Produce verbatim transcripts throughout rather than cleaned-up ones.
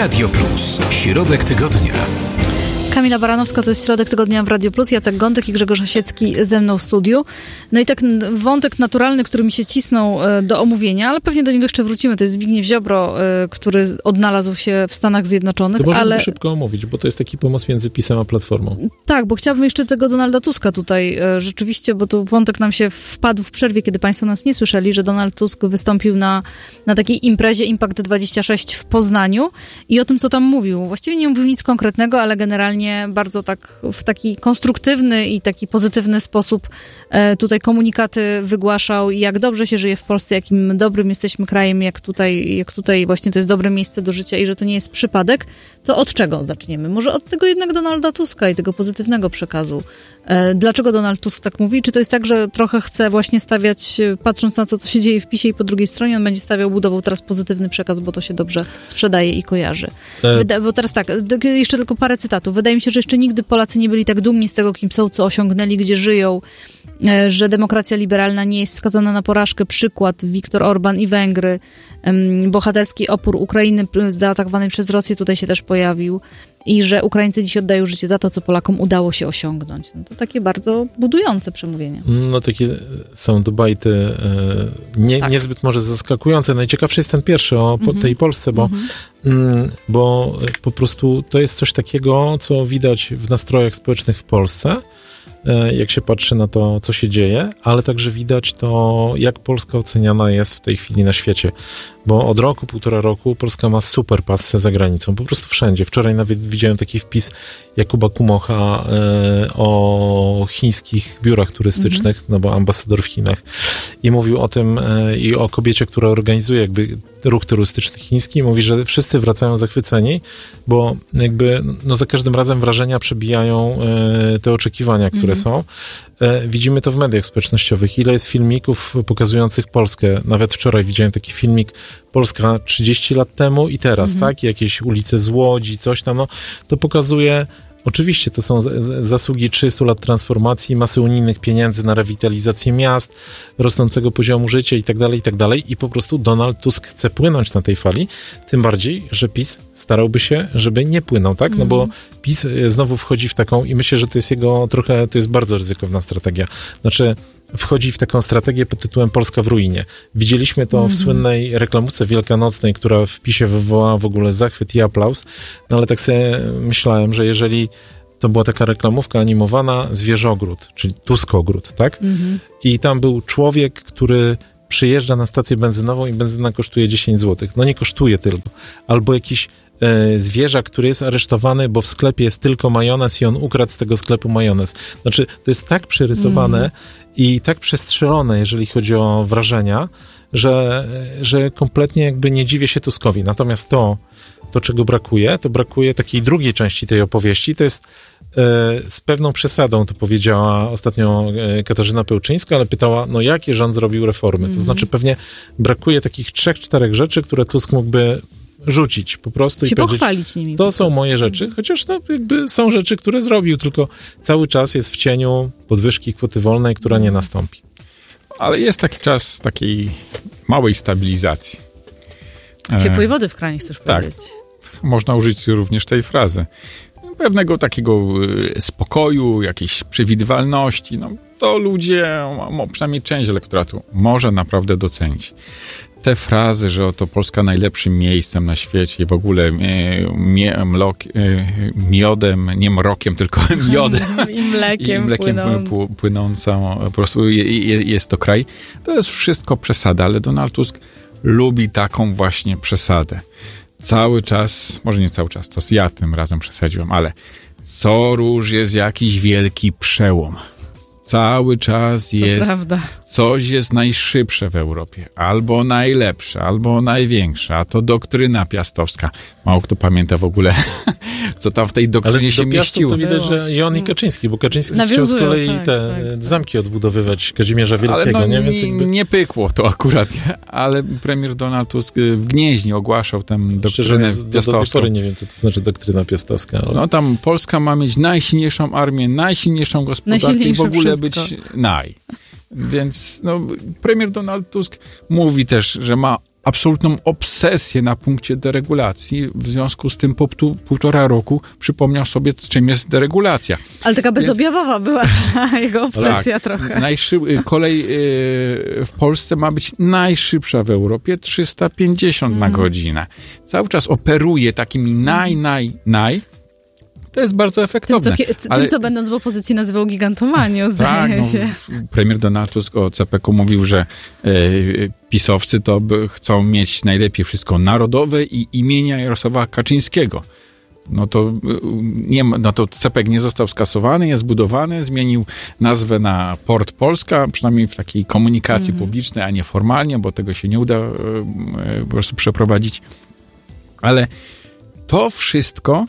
Radio Plus. Środek tygodnia. Kamila Baranowska, to jest Środek Tygodnia w Radio Plus, Jacek Gądek i Grzegorz Osiecki ze mną w studiu. No i tak wątek naturalny, który mi się cisnął do omówienia, ale pewnie do niego jeszcze wrócimy, to jest Zbigniew Ziobro, który odnalazł się w Stanach Zjednoczonych. To możemy ale... szybko omówić, bo to jest taki pomost między PiS-em a Platformą. Tak, bo chciałabym jeszcze tego Donalda Tuska tutaj rzeczywiście, bo tu wątek nam się wpadł w przerwie, kiedy państwo nas nie słyszeli, że Donald Tusk wystąpił na, na takiej imprezie Impact dwadzieścia sześć w Poznaniu i o tym, co tam mówił. Właściwie nie mówił nic konkretnego, ale generalnie bardzo tak w taki konstruktywny i taki pozytywny sposób e, tutaj komunikaty wygłaszał, jak dobrze się żyje w Polsce, jakim dobrym jesteśmy krajem, jak tutaj, jak tutaj właśnie to jest dobre miejsce do życia i że to nie jest przypadek. To od czego zaczniemy? Może od tego jednak Donalda Tuska i tego pozytywnego przekazu. E, dlaczego Donald Tusk tak mówi? Czy to jest tak, że trochę chce właśnie stawiać, patrząc na to, co się dzieje w PiSie i po drugiej stronie, on będzie stawiał, budował teraz pozytywny przekaz, bo to się dobrze sprzedaje i kojarzy. E... Wyda- bo teraz tak, jeszcze tylko parę cytatów. Wydaje mi się, że jeszcze nigdy Polacy nie byli tak dumni z tego, kim są, co osiągnęli, gdzie żyją, że demokracja liberalna nie jest skazana na porażkę. Przykład Viktor Orban i Węgry. Bohaterski opór Ukrainy zaatakowanej przez Rosję tutaj się też pojawił. I że Ukraińcy dziś oddają życie za to, co Polakom udało się osiągnąć. No to takie bardzo budujące przemówienie. No takie są debajty nie, tak. niezbyt może zaskakujące. Najciekawszy jest ten pierwszy o mm-hmm. tej Polsce, bo, mm-hmm. bo po prostu to jest coś takiego, co widać w nastrojach społecznych w Polsce, jak się patrzy na to, co się dzieje, ale także widać to, jak Polska oceniana jest w tej chwili na świecie. Bo od roku, półtora roku Polska ma super pasę za granicą, po prostu wszędzie. Wczoraj nawet widziałem taki wpis Jakuba Kumocha e, o chińskich biurach turystycznych, mm-hmm. no bo ambasador w Chinach, i mówił o tym e, i o kobiecie, która organizuje jakby ruch turystyczny chiński, mówi, że wszyscy wracają zachwyceni, bo jakby no za każdym razem wrażenia przebijają e, te oczekiwania, które mm-hmm. są. E, widzimy to w mediach społecznościowych. Ile jest filmików pokazujących Polskę. Nawet wczoraj widziałem taki filmik Polska trzydzieści lat temu i teraz, mm-hmm. tak? Jakieś ulice z Łodzi, coś tam, no. To pokazuje, oczywiście to są z, z, zasługi trzydziestu lat transformacji, masy unijnych pieniędzy na rewitalizację miast, rosnącego poziomu życia i tak dalej, i tak dalej. I po prostu Donald Tusk chce płynąć na tej fali, tym bardziej, że PiS starałby się, żeby nie płynął, tak? No mm-hmm. bo PiS znowu wchodzi w taką, i myślę, że to jest jego trochę, to jest bardzo ryzykowna strategia. Znaczy, wchodzi w taką strategię pod tytułem Polska w ruinie. Widzieliśmy to mm-hmm. w słynnej reklamówce wielkanocnej, która w PiSie wywołała w ogóle zachwyt i aplauz, no ale tak sobie myślałem, że jeżeli to była taka reklamówka animowana Zwierzogród, czyli Tuskogród, tak? Mm-hmm. I tam był człowiek, który przyjeżdża na stację benzynową i benzyna kosztuje dziesięć złotych. No nie kosztuje tylko. Albo jakiś e, zwierzak, który jest aresztowany, bo w sklepie jest tylko majonez i on ukradł z tego sklepu majonez. Znaczy, to jest tak przerysowane mm. i tak przestrzelone, jeżeli chodzi o wrażenia, że, że kompletnie jakby nie dziwię się Tuskowi. Natomiast to, to czego brakuje, to brakuje takiej drugiej części tej opowieści, to jest e, z pewną przesadą, to powiedziała ostatnio e, Katarzyna Pełczyńska, ale pytała, no jakie rząd zrobił reformy? Mm-hmm. To znaczy pewnie brakuje takich trzech, czterech rzeczy, które Tusk mógłby rzucić po prostu się i powiedzieć, pochwalić nimi. To są moje rzeczy, chociaż no, jakby są rzeczy, które zrobił, tylko cały czas jest w cieniu podwyżki kwoty wolnej, która nie nastąpi. Ale jest taki czas takiej małej stabilizacji. Ciepłej wody w kranie, chcesz tak, powiedzieć. Można użyć również tej frazy. Pewnego takiego spokoju, jakiejś przewidywalności. No, to ludzie, przynajmniej część elektoratu, może naprawdę docenić. Te frazy, że oto Polska najlepszym miejscem na świecie i w ogóle mie, mlok, miodem, nie mrokiem, tylko miodem i mlekiem, i mlekiem płynąc. płynącą, po prostu jest to kraj. To jest wszystko przesada, ale Donald Tusk lubi taką właśnie przesadę. Cały czas, może nie cały czas, to ja tym razem przesadziłem, ale co róż jest jakiś wielki przełom. Cały czas jest, coś jest najszybsze w Europie, albo najlepsze, albo największe, a to doktryna piastowska. Mało kto pamięta w ogóle, co tam w tej doktrynie ale się do mieściło. To widać, że i on i Kaczyński, bo Kaczyński Nawiązują, chciał z kolei tak, te tak, zamki odbudowywać Kazimierza Wielkiego. Ale no, nie? Więc jakby... nie pykło to akurat, ale premier Donald Tusk w Gnieźnie ogłaszał tę doktrynę Szczerze, piastowską. Do tej pory nie wiem, co to znaczy doktryna piastowska. Ale... No tam Polska ma mieć najsilniejszą armię, najsilniejszą gospodarkę i w ogóle wszystko. być naj. Więc no, premier Donald Tusk mówi też, że ma absolutną obsesję na punkcie deregulacji. W związku z tym po pół, półtora roku przypomniał sobie, czym jest deregulacja. Ale taka bezobjawowa Więc... była ta jego obsesja tak, trochę. Najszyb... Kolej w Polsce ma być najszybsza w Europie, trzysta pięćdziesiąt mm. na godzinę. Cały czas operuje takimi naj, naj, naj. To jest bardzo efektowne. Tym, co, ale... tym, co będąc w opozycji nazywał gigantomanią, zdaje tak, się. No, premier Donald Tusk o C P K mówił, że e, pisowcy to by chcą mieć najlepiej wszystko narodowe i imienia Jarosława Kaczyńskiego. No to, nie, no to C P K nie został skasowany, jest budowany, zmienił nazwę na Port Polska, przynajmniej w takiej komunikacji mm-hmm. publicznej, a nie formalnie, bo tego się nie uda e, po prostu przeprowadzić. Ale to wszystko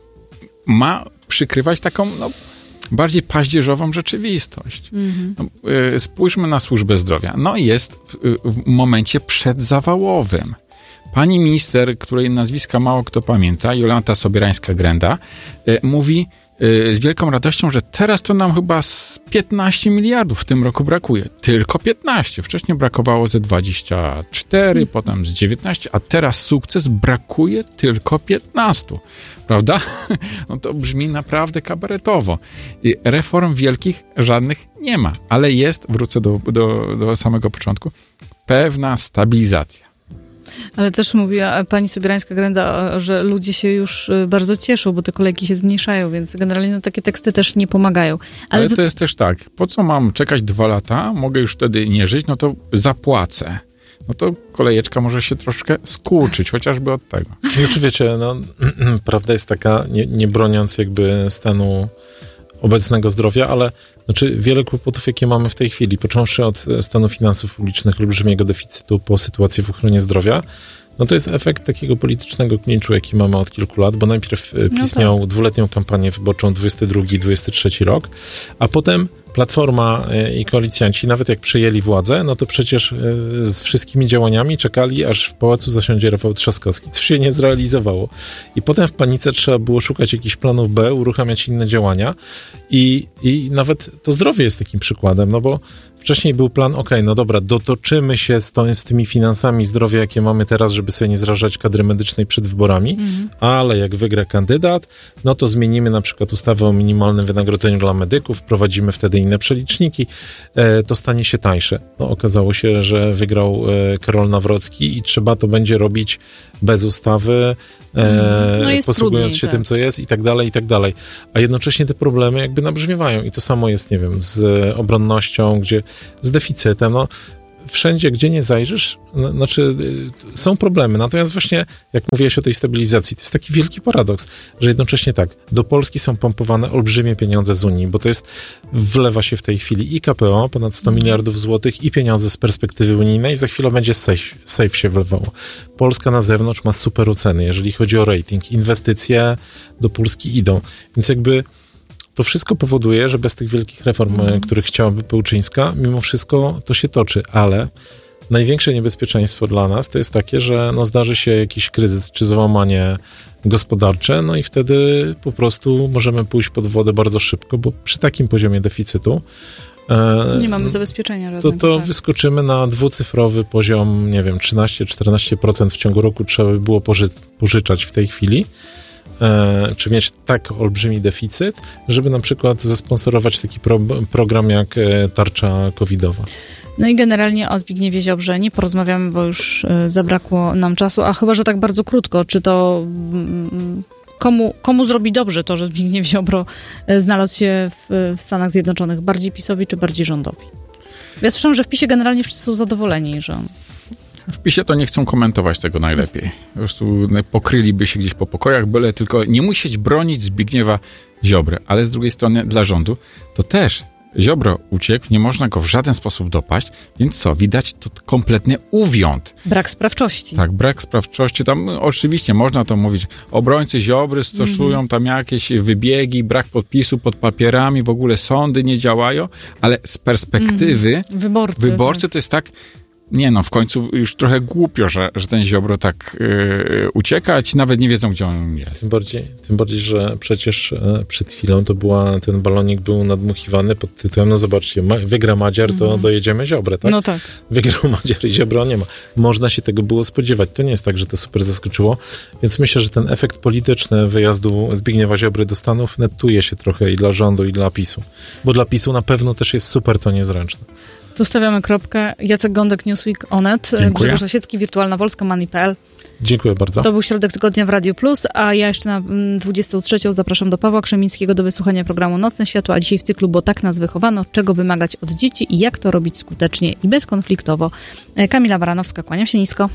ma przykrywać taką no, bardziej paździerzową rzeczywistość. Mm-hmm. No, y, spójrzmy na służbę zdrowia. No jest w, w momencie przedzawałowym. Pani minister, której nazwiska mało kto pamięta, Jolanta Sobierańska-Grenda, y, mówi y, z wielką radością, że teraz to nam chyba z piętnaście miliardów w tym roku brakuje. Tylko piętnaście. Wcześniej brakowało ze dwadzieścia cztery, mm. potem z dziewiętnaście, a teraz sukces, brakuje tylko piętnaście. Prawda? No to brzmi naprawdę kabaretowo. I reform wielkich żadnych nie ma, ale jest, wrócę do, do, do samego początku, pewna stabilizacja. Ale też mówiła pani Sobierańska-Grenda, że ludzie się już bardzo cieszą, bo te kolejki się zmniejszają, więc generalnie no, takie teksty też nie pomagają. Ale, Ale to, to jest też tak, po co mam czekać dwa lata, mogę już wtedy nie żyć, no to zapłacę. No to kolejeczka może się troszkę skurczyć, chociażby od tego. Znaczy wiecie, no, prawda jest taka, nie, nie broniąc jakby stanu obecnego zdrowia, ale znaczy wiele kłopotów, jakie mamy w tej chwili, począwszy od stanu finansów publicznych, olbrzymiego deficytu, po sytuację w ochronie zdrowia, no to jest efekt takiego politycznego klinczu, jaki mamy od kilku lat, bo najpierw PiS no tak. miał dwuletnią kampanię wyborczą dwudziesty drugi dwudziesty trzeci rok, a potem Platforma i koalicjanci, nawet jak przejęli władzę, no to przecież z wszystkimi działaniami czekali, aż w pałacu zasiądzie Rafał Trzaskowski. To się nie zrealizowało. I potem w panice trzeba było szukać jakichś planów B, uruchamiać inne działania i, i nawet to zdrowie jest takim przykładem, no bo wcześniej był plan, ok, no dobra, dotoczymy się z, to, z tymi finansami zdrowia, jakie mamy teraz, żeby sobie nie zrażać kadry medycznej przed wyborami, mm. ale jak wygra kandydat, no to zmienimy na przykład ustawę o minimalnym wynagrodzeniu dla medyków, wprowadzimy wtedy inne przeliczniki, e, to stanie się tańsze. No okazało się, że wygrał e, Karol Nawrocki i trzeba to będzie robić bez ustawy, e, no posługując trudniej, się tak. tym, co jest i tak dalej, i tak dalej. A jednocześnie te problemy jakby nabrzmiewają i to samo jest, nie wiem, z obronnością, gdzie z deficytem, no wszędzie, gdzie nie zajrzysz, no, znaczy y, są problemy, natomiast właśnie, jak mówiłeś o tej stabilizacji, to jest taki wielki paradoks, że jednocześnie tak, do Polski są pompowane olbrzymie pieniądze z Unii, bo to jest, wlewa się w tej chwili i K P O, ponad sto miliardów złotych i pieniądze z perspektywy unijnej, za chwilę będzie safe, safe się wlewało. Polska na zewnątrz ma super oceny, jeżeli chodzi o rating, inwestycje do Polski idą, więc jakby to wszystko powoduje, że bez tych wielkich reform, mm. których chciałaby Pełczyńska, mimo wszystko to się toczy, ale największe niebezpieczeństwo dla nas to jest takie, że no zdarzy się jakiś kryzys czy załamanie gospodarcze, no i wtedy po prostu możemy pójść pod wodę bardzo szybko, bo przy takim poziomie deficytu e, nie mamy zabezpieczenia żadnego. To, to tak. wyskoczymy na dwucyfrowy poziom, nie wiem, trzynaście do czternastu procent w ciągu roku trzeba by było poży- pożyczać w tej chwili. E, czy mieć tak olbrzymi deficyt, żeby na przykład zasponsorować taki pro, program jak e, tarcza covidowa. No i generalnie o Zbigniewie Ziobrze nie porozmawiamy, bo już e, zabrakło nam czasu, a chyba, że tak bardzo krótko, czy to mm, komu, komu zrobi dobrze to, że Zbigniew Ziobro e, znalazł się w, w Stanach Zjednoczonych, bardziej PiS-owi czy bardziej rządowi? Ja słyszałam, że w PiS-ie generalnie wszyscy są zadowoleni, że w PiS-ie to nie chcą komentować tego najlepiej. Po prostu pokryliby się gdzieś po pokojach, byle tylko nie musieć bronić Zbigniewa Ziobry. Ale z drugiej strony dla rządu to też Ziobro uciekł, nie można go w żaden sposób dopaść, więc co? Widać to kompletny uwiąd. Brak sprawczości. Tak, brak sprawczości. Tam oczywiście można to mówić. Obrońcy Ziobry stosują mm-hmm. tam jakieś wybiegi, brak podpisu pod papierami, w ogóle sądy nie działają, ale z perspektywy mm. wyborcy, wyborcy tak. to jest tak, nie no, w końcu już trochę głupio, że, że ten Ziobro tak yy, ucieka, ci nawet nie wiedzą, gdzie on jest. Tym bardziej, tym bardziej, że przecież e, przed chwilą to była, ten balonik był nadmuchiwany pod tytułem, no zobaczcie, ma, wygra Madziar, to mm. dojedziemy Ziobrę, tak? No tak. Wygrał Madziar i Ziobro nie ma. Można się tego było spodziewać. To nie jest tak, że to super zaskoczyło, więc myślę, że ten efekt polityczny wyjazdu Zbigniewa Ziobry do Stanów netuje się trochę i dla rządu, i dla PiSu. Bo dla PiSu na pewno też jest super to niezręczne. Tu stawiamy kropkę. Jacek Gądek, Newsweek, Onet, Grzegorz Osiecki, Wirtualna Polska, Money kropka p l. Dziękuję bardzo. To był Środek Tygodnia w Radio Plus, a ja jeszcze na dwudziestą trzecią zapraszam do Pawła Krzemińskiego do wysłuchania programu Nocne Światło, a dzisiaj w cyklu Bo tak nas wychowano, czego wymagać od dzieci i jak to robić skutecznie i bezkonfliktowo. Kamila Baranowska, kłaniam się nisko.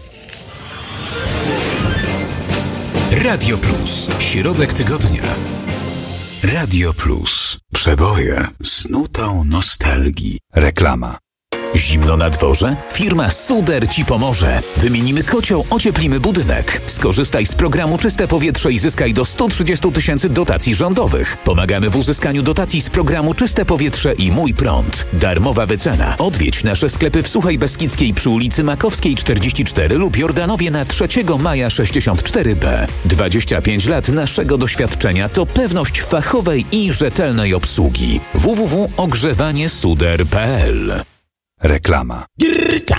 Radio Plus. Środek tygodnia. Radio Plus. Przeboje z nutą nostalgii. Reklama. Zimno na dworze? Firma Suder Ci pomoże. Wymienimy kocioł, ocieplimy budynek. Skorzystaj z programu Czyste Powietrze i zyskaj do sto trzydzieści tysięcy dotacji rządowych. Pomagamy w uzyskaniu dotacji z programu Czyste Powietrze i Mój Prąd. Darmowa wycena. Odwiedź nasze sklepy w Suchej Beskidzkiej przy ulicy Makowskiej czterdzieści cztery lub Jordanowie na trzeciego maja sześćdziesiąt cztery b. dwadzieścia pięć lat naszego doświadczenia to pewność fachowej i rzetelnej obsługi. w w w kropka ogrzewanie suder kropka p l. Reklama. Gierka,